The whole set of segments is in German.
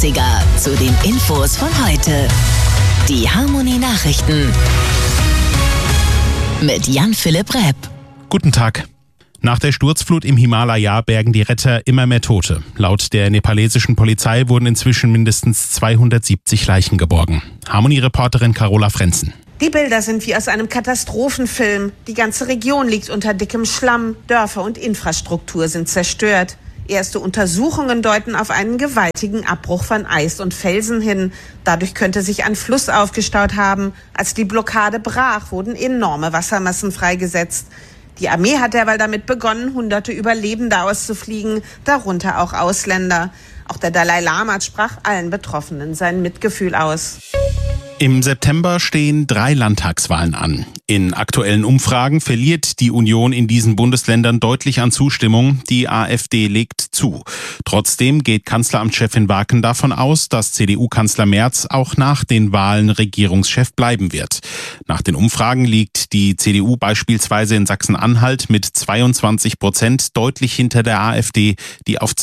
80er zu den Infos von heute. Die Harmony Nachrichten mit Jan-Philipp Repp. Guten Tag. Nach der Sturzflut im Himalaya bergen die Retter immer mehr Tote. Laut der nepalesischen Polizei wurden inzwischen mindestens 270 Leichen geborgen. Harmony-Reporterin Carola Frenzen. Die Bilder sind wie aus einem Katastrophenfilm. Die ganze Region liegt unter dickem Schlamm. Dörfer und Infrastruktur sind zerstört. Erste Untersuchungen deuten auf einen gewaltigen Abbruch von Eis und Felsen hin. Dadurch könnte sich ein Fluss aufgestaut haben. Als die Blockade brach, wurden enorme Wassermassen freigesetzt. Die Armee hat derweil damit begonnen, Hunderte Überlebende auszufliegen, darunter auch Ausländer. Auch der Dalai Lama sprach allen Betroffenen sein Mitgefühl aus. Im September stehen 3 Landtagswahlen an. In aktuellen Umfragen verliert die Union in diesen Bundesländern deutlich an Zustimmung. Die AfD legt zu. Trotzdem geht Kanzleramtschefin Waken davon aus, dass CDU-Kanzler Merz auch nach den Wahlen Regierungschef bleiben wird. Nach den Umfragen liegt die CDU beispielsweise in Sachsen-Anhalt mit 22% deutlich hinter der AfD, die auf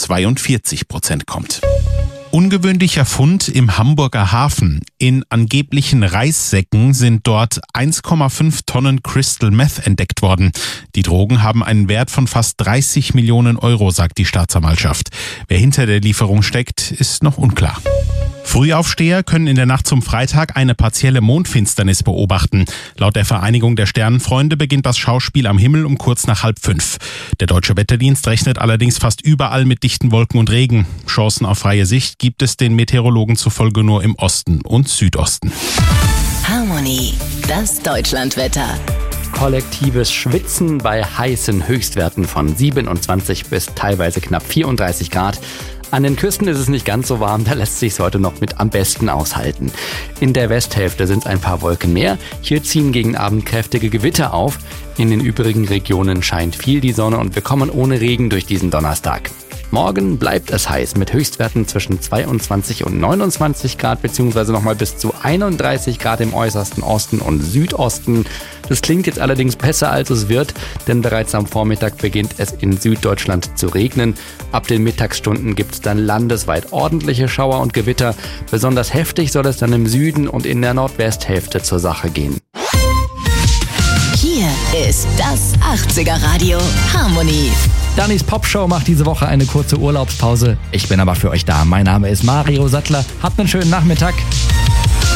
42% kommt. Ungewöhnlicher Fund im Hamburger Hafen. In angeblichen Reissäcken sind dort 1,5 Tonnen Crystal Meth entdeckt worden. Die Drogen haben einen Wert von fast 30 Millionen Euro, sagt die Staatsanwaltschaft. Wer hinter der Lieferung steckt, ist noch unklar. Frühaufsteher können in der Nacht zum Freitag eine partielle Mondfinsternis beobachten. Laut der Vereinigung der Sternenfreunde beginnt das Schauspiel am Himmel um kurz nach 4:30. Der Deutsche Wetterdienst rechnet allerdings fast überall mit dichten Wolken und Regen. Chancen auf freie Sicht gibt es den Meteorologen zufolge nur im Osten und Südosten. Harmony, das Deutschlandwetter. Kollektives Schwitzen bei heißen Höchstwerten von 27 bis teilweise knapp 34 Grad. An den Küsten ist es nicht ganz so warm, da lässt sich es heute noch mit am besten aushalten. In der Westhälfte sind es ein paar Wolken mehr. Hier ziehen gegen Abend kräftige Gewitter auf. In den übrigen Regionen scheint viel die Sonne und wir kommen ohne Regen durch diesen Donnerstag. Morgen bleibt es heiß mit Höchstwerten zwischen 22 und 29 Grad beziehungsweise nochmal bis zu 31 Grad im äußersten Osten und Südosten. Das klingt jetzt allerdings besser, als es wird, denn bereits am Vormittag beginnt es in Süddeutschland zu regnen. Ab den Mittagsstunden gibt es dann landesweit ordentliche Schauer und Gewitter. Besonders heftig soll es dann im Süden und in der Nordwesthälfte zur Sache gehen. Hier ist das 80er Radio Harmony. Dannys Popshow macht diese Woche eine kurze Urlaubspause. Ich bin aber für euch da. Mein Name ist Mario Sattler. Habt einen schönen Nachmittag.